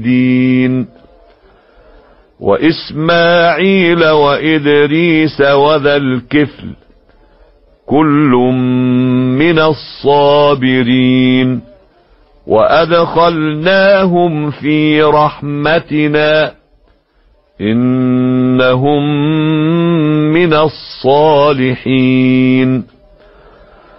الدين وإسماعيل وإدريس وذا الكفل كل من الصابرين وأدخلناهم في رحمتنا إنهم من الصالحين.